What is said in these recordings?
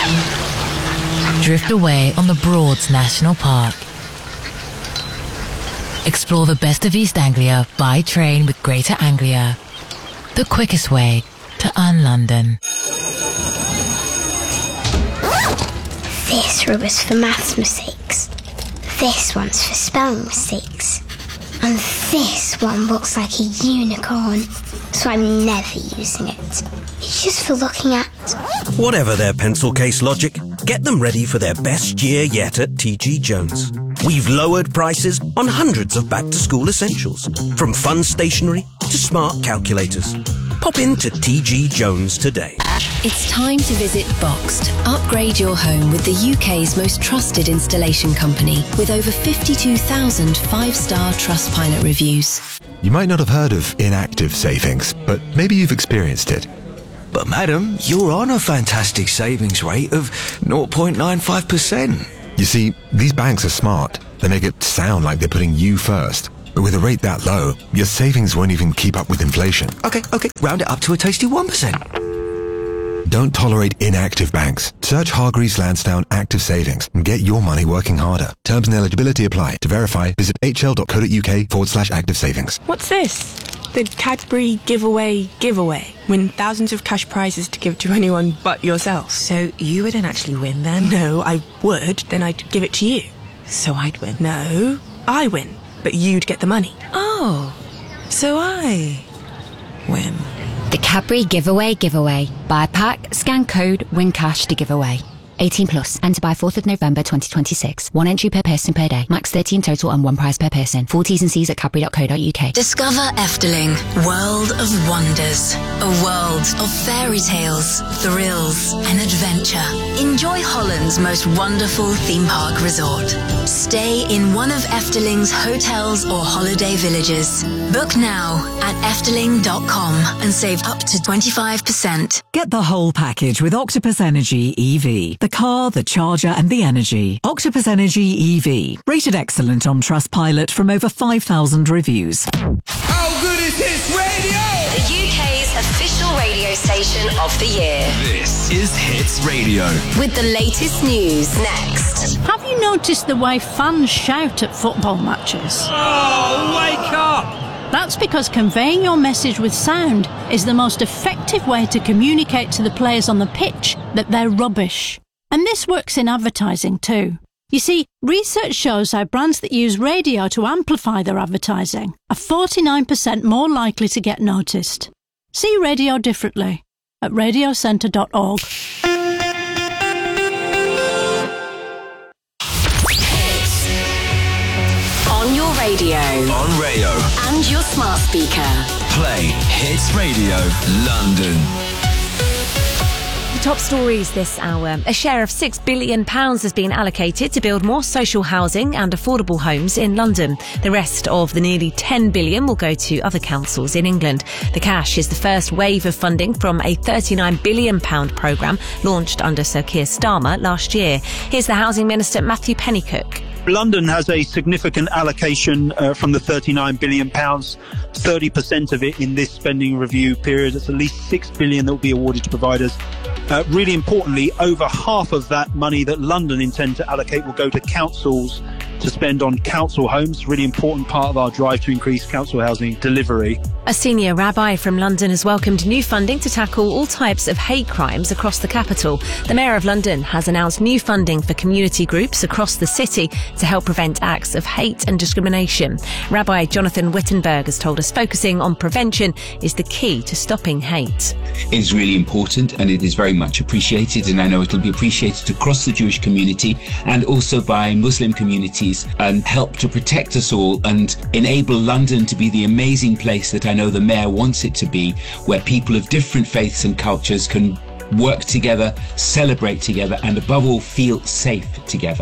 Drift away on the Broads National Park. Explore the best of East Anglia by train with Greater Anglia. The quickest way to un-London. This rubber's for maths mistakes. This one's for spelling mistakes. And this one looks like a unicorn, so I'm never using it. It's just for looking at. Whatever their pencil case logic, get them ready for their best year yet at TG Jones. We've lowered prices on hundreds of back-to-school essentials, from fun stationery to smart calculators. Pop into TG Jones today. It's time to visit Boxed. Upgrade your home with the UK's most trusted installation company, with over 52,000 five-star Trustpilot reviews. You might not have heard of inactive savings, but maybe you've experienced it. But madam, you're on a fantastic savings rate of 0.95%. You see, these banks are smart. They make it sound like they're putting you first. But with a rate that low, your savings won't even keep up with inflation. Okay, round it up to a tasty 1%. Don't tolerate inactive banks. Search Hargreaves Lansdowne Active Savings and get your money working harder. Terms and eligibility apply. To verify, visit hl.co.uk/active savings. What's this? The Cadbury giveaway. Win thousands of cash prizes to give to anyone but yourself. So you wouldn't actually win then? No, I would. Then I'd give it to you. So I'd win? No, I win. But you'd get the money. Oh, so I win. The Cadbury giveaway. Buy a pack, scan code, win cash to give away. 18 plus. Enter by 4th of November 2026. One entry per person per day. Max 30 in total and one prize per person. Full T's and C's at cadbury.co.uk. Discover Efteling, World of Wonders. A world of fairy tales, thrills and adventure. Enjoy Holland's most wonderful theme park resort. Stay in one of Efteling's hotels or holiday villages. Book now at efteling.com and save up to 25%. Get the whole package with Octopus Energy EV. The car, the charger and the energy. Octopus Energy EV. Rated excellent on Trustpilot from over 5,000 reviews. How good is Hits Radio? The UK's official radio station of the year. This is Hits Radio. With the latest news next. Have you noticed the way fans shout at football matches? Oh, wake up! That's because conveying your message with sound is the most effective way to communicate to the players on the pitch that they're rubbish. And this works in advertising too. You see, research shows how brands that use radio to amplify their advertising are 49% more likely to get noticed. See radio differently at radiocentre.org. On your radio. On Rayo. And your smart speaker. Play Hits Radio London. The top stories this hour. A share of £6 billion has been allocated to build more social housing and affordable homes in London. The rest of the nearly £10 billion will go to other councils in England. The cash is the first wave of funding from a £39 billion programme launched under Sir Keir Starmer last year. Here's the Housing Minister, Matthew Pennycook. London has a significant allocation from the £39 billion, 30% of it in this spending review period. It's at least £6 billion that will be awarded to providers. Really importantly, over half of that money that London intend to allocate will go to councils to spend on council homes. Really important part of our drive to increase council housing delivery. A senior rabbi from London has welcomed new funding to tackle all types of hate crimes across the capital. The Mayor of London has announced new funding for community groups across the city to help prevent acts of hate and discrimination. Rabbi Jonathan Wittenberg has told us focusing on prevention is the key to stopping hate. It's really important and it is very much appreciated, and I know it'll be appreciated across the Jewish community and also by Muslim communities, and help to protect us all and enable London to be the amazing place that I know the Mayor wants it to be, where people of different faiths and cultures can work together, celebrate together and above all feel safe together.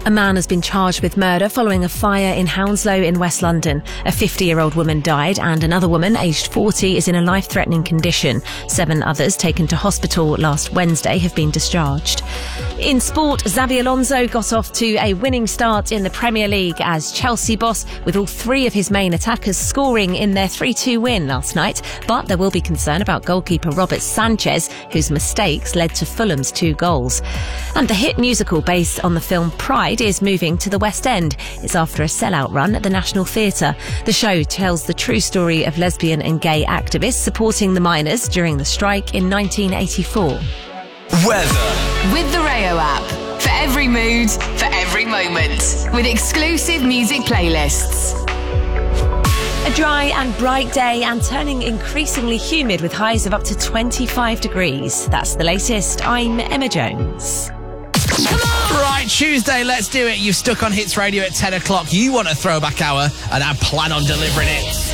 A man has been charged with murder following a fire in Hounslow in West London. A 50-year-old woman died and another woman, aged 40, is in a life-threatening condition. 7 others taken to hospital last Wednesday have been discharged. In sport, Xabi Alonso got off to a winning start in the Premier League as Chelsea boss, with all 3 of his main attackers scoring in their 3-2 win last night. But there will be concern about goalkeeper Robert Sanchez, whose mistakes led to Fulham's 2 goals. And the hit musical based on the film Pride is moving to the West End. It's after a sellout run at the National Theatre. The show tells the true story of lesbian and gay activists supporting the miners during the strike in 1984. Weather. With the Rayo app. For every mood, for every moment. With exclusive music playlists. A dry and bright day and turning increasingly humid with highs of up to 25 degrees. That's the latest. I'm Emma Jones. Right, Tuesday, let's do it. You've stuck on Hits Radio at 10 o'clock. You want a throwback hour, and I plan on delivering it.